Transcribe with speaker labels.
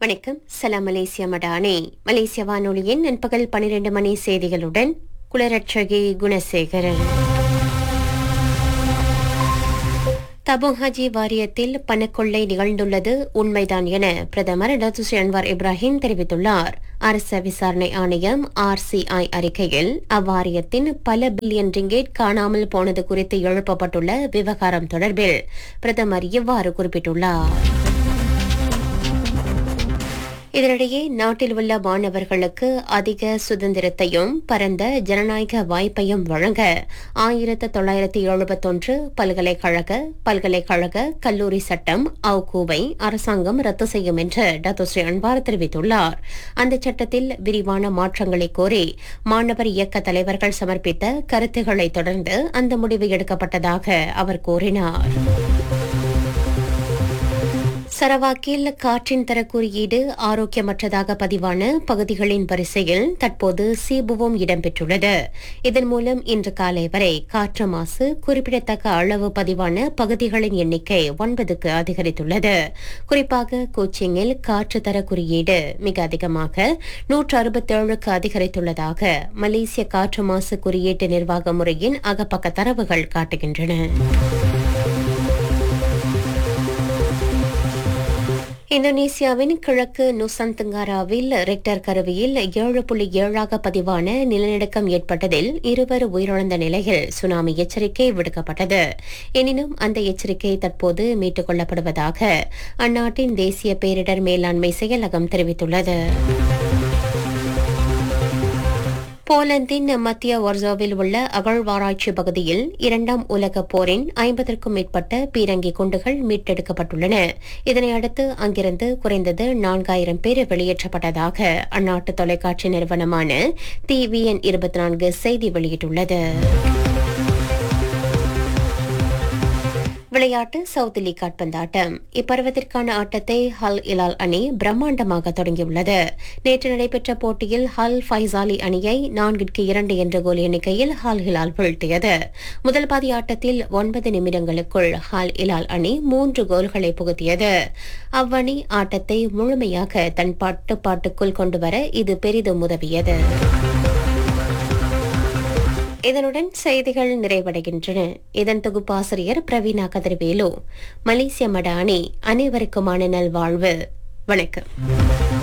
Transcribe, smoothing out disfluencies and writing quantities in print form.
Speaker 1: வணக்கம். சலாம் Malaysia Madande. மலேசிய வானொலியின் நண்பகல் 12 மணி செய்திகளுடன் குளரட்சகி குணசேகரன். தபோங் ஹஜி வாரியத்தில் பணக்கொள்ளை நிகழ்ந்துள்ளது உண்மைதான் என பிரதமர் டத்துஸ்ரீ அன்வார் இப்ராஹிம் தெரிவித்துள்ளார். அரச விசாரணை ஆணையம் RCI அறிக்கையில் அவ்வாரியத்தின் பல பில்லியன் ரிங்கேட் காணாமல் போனது குறித்து எழுப்பப்பட்டுள்ள விவகாரம் தொடர்பில் பிரதமர் இவ்வாறு குறிப்பிட்டுள்ளார். இதனிடையே நாட்டில் உள்ள மாணவர்களுக்கு அதிக சுதந்திரத்தையும் பரந்த ஜனநாயக வாய்ப்பையும் வழங்க 1971 பல்கலைக்கழக கல்லூரி சட்டம் அவுகூவை அரசாங்கம் ரத்து செய்யும் என்று டத்துஸ்ரீ அன்வார் தெரிவித்துள்ளார். அந்த சட்டத்தில் விரிவான மாற்றங்களை கோரி மாணவர் இயக்க தலைவர்கள் சமர்ப்பித்த கருத்துக்களை தொடர்ந்து அந்த முடிவு எடுக்கப்பட்டதாக அவர் கூறினார். சரவாக்கில் காற்றின் தர குறியீடு ஆரோக்கியமற்றதாக பதிவான பகுதிகளின் வரிசையில் தற்போது சீபுவும் இடம்பெற்றுள்ளது. இதன் மூலம் இன்று காலை வரை காற்று மாசு குறிப்பிடத்தக்க அளவு பதிவான பகுதிகளின் எண்ணிக்கை 9க்கு அதிகரித்துள்ளது. குறிப்பாக கோச்சிங்கில் காற்று தர குறியீடு மிக அதிகமாக 167க்கு அதிகரித்துள்ளதாக மலேசிய காற்று மாசு குறியீட்டு நிர்வாக முறையின் அகப்பக்க தரவுகள் காட்டுகின்றன. இந்தோனேசியாவின் கிழக்கு நுசந்தங்காராவில் ரெக்டர் கருவியில் 7.7 பதிவான நிலநடுக்கம் ஏற்பட்டதில் 2 உயிரிழந்த நிலையில் சுனாமி எச்சரிக்கை விடுக்கப்பட்டது. எனினும் அந்த எச்சரிக்கை தற்போது மீட்டுக் கொள்ளப்படுவதாக அந்நாட்டின் தேசிய பேரிடர் மேலாண்மை செயலகம் தெரிவித்துள்ளது. போலந்தின் மத்திய வார்சாவில் உள்ள அகழ்வாராய்ச்சி பகுதியில் 2ஆம் உலகப் போரின் 50க்கும் மேற்பட்ட பீரங்கி குண்டுகள் மீட்டெடுக்கப்பட்டுள்ளன. இதனையடுத்து அங்கிருந்து குறைந்தது 4000 பேர் வெளியேற்றப்பட்டதாக அந்நாட்டு தொலைக்காட்சி நிறுவனமான TVN 24 செய்தி வெளியிட்டுள்ளது. விளையாட்டு சவுத் லீக் கால்பந்தாட்டம். இப்பருவத்திற்கான ஆட்டத்தை ஹல் இலால் அணி பிரம்மாண்டமாக தொடங்கியுள்ளது. நேற்று நடைபெற்ற போட்டியில் ஹல் ஃபைசாலி அணியை 4-2 என்ற கோல் எண்ணிக்கையில் ஹல் ஹிலால் வீழ்த்தியது. முதல் பாதி ஆட்டத்தில் 9 நிமிடங்களுக்குள் ஹல் இலால் அணி 3 கோல்களை புகுத்தியது. அவ்வணி ஆட்டத்தை முழுமையாக தன் கட்டுப்பாட்டுக்குள் கொண்டுவர இது பெரிதும் உதவியது. இதனுடன் செய்திகள் நிறைவடைகின்றன. இதன் தொகுப்பாசிரியர் பிரவீனா கதிர்வேலு. மலேசிய மடானி அனைவருக்குமான நல்வாழ்வு. வணக்கம்.